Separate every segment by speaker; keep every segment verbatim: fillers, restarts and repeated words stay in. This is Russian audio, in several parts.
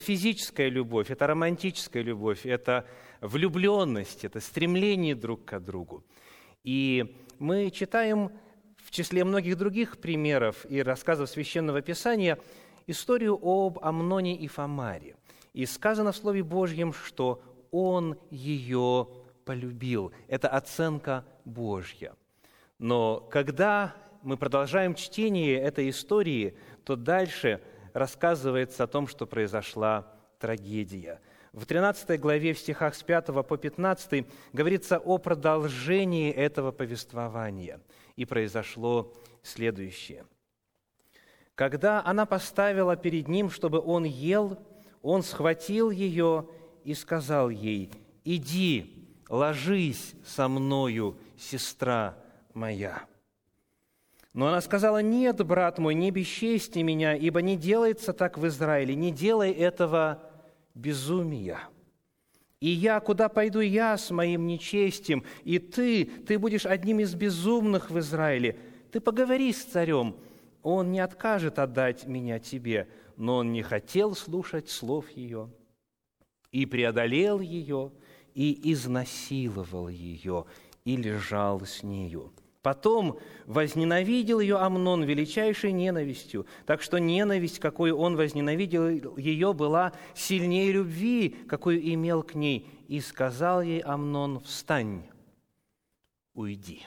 Speaker 1: физическая любовь, это романтическая любовь, это влюбленность, это стремление друг к другу. И мы читаем в числе многих других примеров и рассказов Священного Писания историю об Амноне и Фамаре. И сказано в Слове Божьем, что он ее полюбил. Это оценка Божья. Но когда мы продолжаем чтение этой истории, то дальше рассказывается о том, что произошла трагедия. В тринадцатой главе, в стихах с пятого по пятнадцатый, говорится о продолжении этого повествования. И произошло следующее. Когда она поставила перед ним, чтобы он ел, он схватил ее и сказал ей: «Иди, ложись со мною, сестра моя». Но она сказала: «Нет, брат мой, не бесчести меня, ибо не делается так в Израиле, не делай этого безумия. И я, куда пойду я с моим нечестием, и ты, ты будешь одним из безумных в Израиле. Ты поговори с царем, он не откажет отдать меня тебе». Но он не хотел слушать слов ее, и преодолел ее, и изнасиловал ее, и лежал с нею. Потом возненавидел ее Амнон величайшей ненавистью, так что ненависть, какой он возненавидел ее, была сильнее любви, какую имел к ней. И сказал ей Амнон: «Встань, уйди».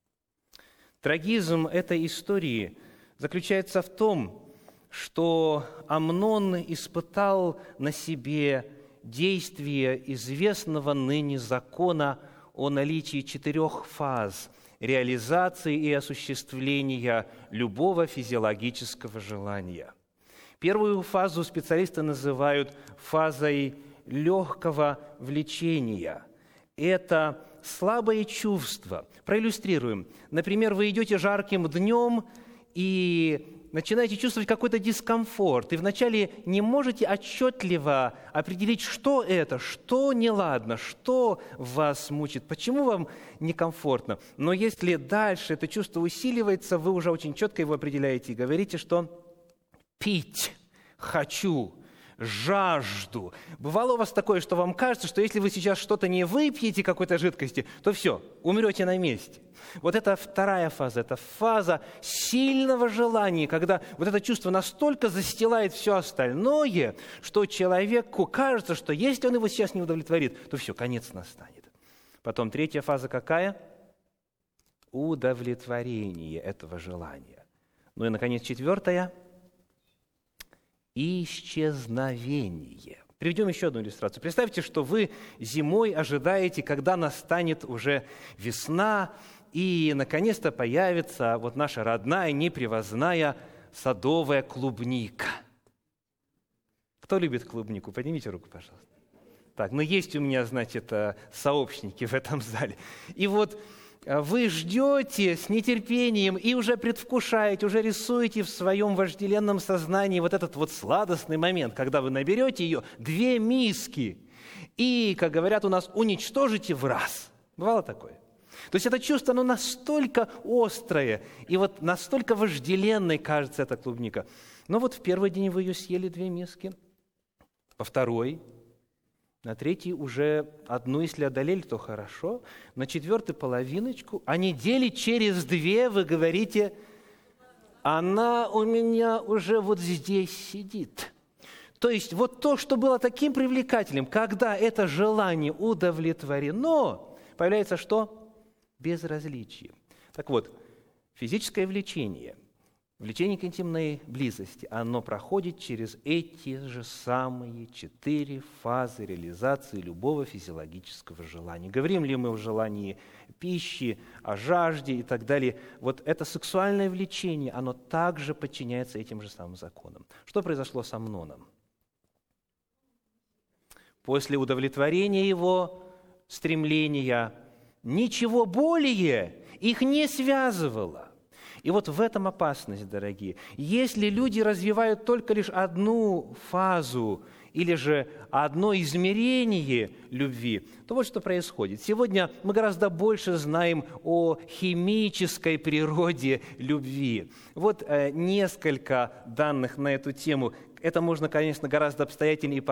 Speaker 1: Трагизм этой истории заключается в том, что Амнон испытал на себе действие известного ныне закона о наличии четырех фаз реализации и осуществления любого физиологического желания. Первую фазу специалисты называют фазой легкого влечения. Это слабое чувство. Проиллюстрируем. Например, вы идете жарким днем и начинаете чувствовать какой-то дискомфорт, и вначале не можете отчетливо определить, что это, что неладно, что вас мучит, почему вам некомфортно. Но если дальше это чувство усиливается, вы уже очень четко его определяете и говорите, что «пить хочу», жажду. Бывало у вас такое, что вам кажется, что если вы сейчас что-то не выпьете, какой-то жидкости, то все, умрете на месте. Вот это вторая фаза, это фаза сильного желания, когда вот это чувство настолько застилает все остальное, что человеку кажется, что если он его сейчас не удовлетворит, то все, конец настанет. Потом третья фаза какая? Удовлетворение этого желания. Ну и, наконец, четвертая – исчезновение. Приведем еще одну иллюстрацию. Представьте, что вы зимой ожидаете, когда настанет уже весна, и наконец-то появится вот наша родная, непривозная садовая клубника. Кто любит клубнику? Поднимите руку, пожалуйста. Так, ну есть у меня, значит, сообщники в этом зале. И вот вы ждете с нетерпением и уже предвкушаете, уже рисуете в своем вожделенном сознании вот этот вот сладостный момент, когда вы наберете ее, две миски, и, как говорят у нас, уничтожите в раз. Бывало такое? То есть это чувство, оно настолько острое, и вот настолько вожделенной кажется эта клубника. Но вот в первый день вы ее съели две миски, во второй – на третий уже одну, если одолели, то хорошо. На четвертый половиночку. А недели через две вы говорите: она у меня уже вот здесь сидит. То есть вот то, что было таким привлекательным, когда это желание удовлетворено, появляется что? Безразличие. Так вот, физическое влечение, влечение к интимной близости, оно проходит через эти же самые четыре фазы реализации любого физиологического желания. Говорим ли мы о желании пищи, о жажде и так далее. Вот это сексуальное влечение, оно также подчиняется этим же самым законам. Что произошло с Амноном? После удовлетворения его стремления ничего более их не связывало. И вот в этом опасность, дорогие. Если люди развивают только лишь одну фазу или же одно измерение любви, то вот что происходит. Сегодня мы гораздо больше знаем о химической природе любви. Вот э, несколько данных на эту тему. Это можно, конечно, гораздо обстоятельнее